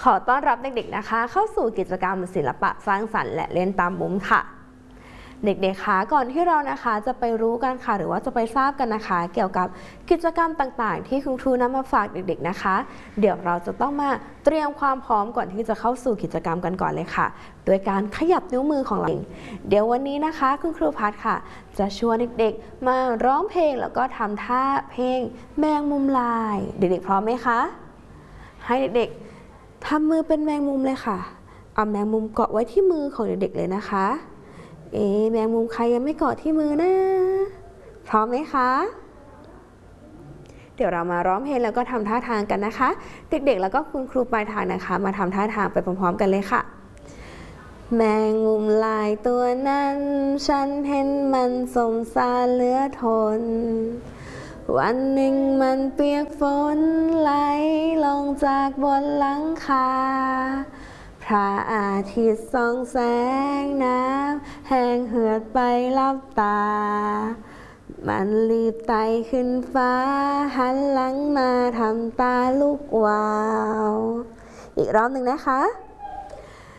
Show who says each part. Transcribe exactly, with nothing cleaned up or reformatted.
Speaker 1: ขอต้อนรับเด็กๆนะคะเข้าสู่กิจกรรมศิลปะสร้างสรรค์และเล่นตามมุมค่ะเด็กๆคะก่อนที่เรานะคะจะไปรู้กันค่ะหรือว่าจะไปทราบกันนะคะเกี่ยวกับกิจกรรมต่างๆที่คุณครูนำมาฝากเด็กๆนะคะเดี๋ยวเราจะต้องมาเตรียมความพร้อมก่อนที่จะเข้าสู่กิจกรรมกันก่อนเลยค่ะโดยการขยับนิ้วมือของเราเองเดี๋ยววันนี้นะคะคุณครูพัดค่ะจะชวนเด็กๆมาร้องเพลงแล้วก็ทำท่าเพลงแมงมุมลายเด็กๆพร้อมไหมคะให้เด็กๆทำมือเป็นแมงมุมเลยค่ะเอาแมงมุมเกาะไว้ที่มือของเด็กๆเลยนะคะเอ๊ะแมงมุมใครยังไม่เกาะที่มือนะพร้อมไหมคะเดี๋ยวเรามาร้องเพลงแล้วก็ทำท่าทางกันนะคะเด็กๆแล้วก็คุณครูปลายทางนะคะมาทำท่าทางไปพร้อมๆกันเลยค่ะแมงมุมลายตัวนั้นฉันเห็นมันสมสารเหลือทนวันหนึ่งมันเปียกฝนไหลลงจากบนหลังคาพระอาทิตย์ส่องแสงน้ำแห้งเหือดไปลับตามันรีบไต่ขึ้นฟ้าหันหลังมาทำตาลุกวาวอีกรอบหนึ่งนะคะ